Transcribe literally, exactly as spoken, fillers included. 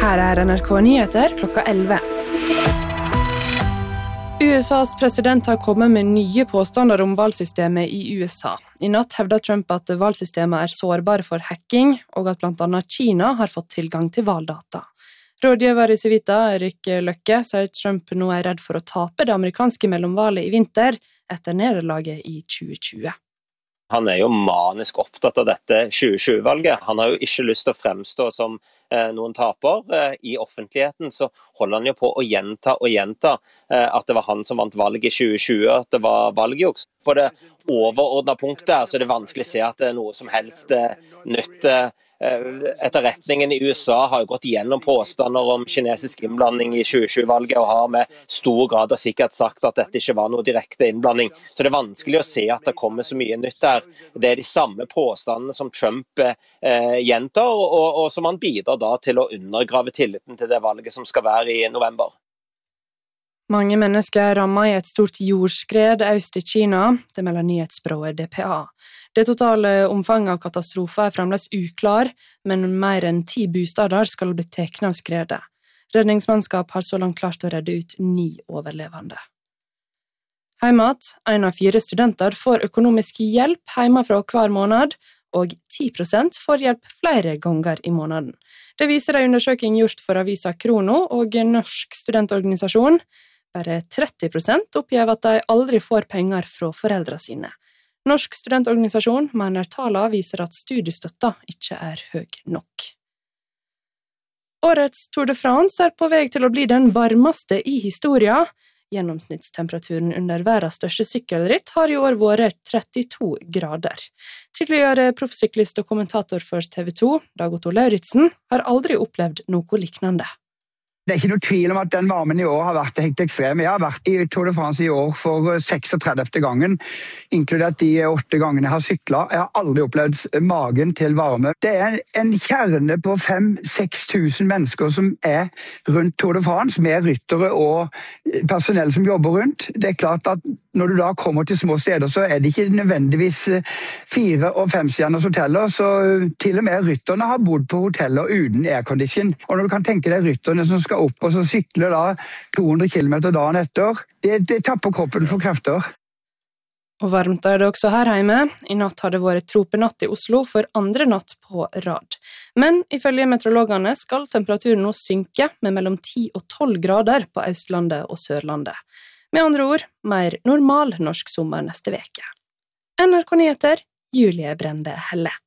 Her er N R K Nyheter klokka elleve. U S A's president har kommet med nye påstander om valgsystemet i U S A. I natt hevder Trump at valgsystemet er sårbare for hacking, og at blant annet Kina har fått tilgang til valgdata. Rådgiver i Civita, Erik Løkke, sier Trump nå er redd for å tape det amerikanske mellomvalget i vinter etter nederlaget i tjue tjue. Han er jo manisk opptatt av dette tjue tjue-valget. Han har jo ikke lyst til å fremstå som eh, noen taper. Eh, I offentligheten så holder han jo på å gjenta og gjenta eh, at det var han som vant valget i tjue tjue, at det var valgjuks. På det overordnede punktet her, så er det vanskelig å se at det er noe som helst eh, nytt. Eh, Etterretningen i U S A har jo gått gjennom påstander om kinesisk innblanding i tjue tjue-valget og har med stor grad av sikkerhet sagt at dette ikke var noe direkte innblanding. Så det er vanskelig å se at det kommer så mye nytt her. Det er de samme påstandene som Trump eh, gjentar, og, og som han bidrar da til å undergrave tilliten til det valget som skal være i november. Mange mennesker er rammet i et stort jordskred øst i Kina, det melder nyhetsbyrået D P A. Det totale omfanget av katastrofen er fremdeles uklar, men mer enn ti bostader skal bli teknet av skredet. Redningsmannskap har så langt klart å redde ut ni overlevende. Heimat, en av fire studenter får økonomisk hjelp hjemmefra hver måned, og ti prosent får hjelp flere ganger i måneden. Det viser en undersøking gjort for avisa Krono og Norsk studentorganisasjon. Bare tretti prosent oppgjev at de aldri får penger fra foreldre sine. Norsk studentorganisasjon mener tallene viser at studiestøtta ikke er høy nok. Årets Tour de France er på vei til å bli den varmeste i historien. Gjennomsnittstemperaturen under verdens største sykkelritt har i år vært trettito grader. Tidligere proffsyklist og kommentator for T V to, Dag Otto Lauritzen, har aldri opplevd noe lignende. Det er ikke noe tvil om at den varmen i år har vært helt ekstrem. Jeg har vært i Tour de France i år for seksogtredivte gangen, inkludert de åtte gangene jeg har syklet. Jeg har aldri opplevd magen til varme. Det er en kjerne på fem til seks tusen mennesker som er rundt Tour de France, med ryttere og personell som jobber rundt. Det er klart at når du da kommer til små steder, så er det ikke nødvendigvis fire- og femstjerners hoteller, så til og med rytterne har bodd på hoteller uten aircondition. Og når du kan tenke deg rytterne som skal opp og så sykler da to hundre kilometer dagen etter, det, det tapper kroppen for krefter. Og varmt er det også her hjemme. I natt har det vært tropenatt i Oslo for andre natt på rad. Men ifølge meteorologene skal temperaturen nå synke med mellom ti og tolv grader på Østlandet og Sørlandet. Med andre ord, mer normal norsk sommer neste veke. N R K Nyheter, Julie Brende Helle.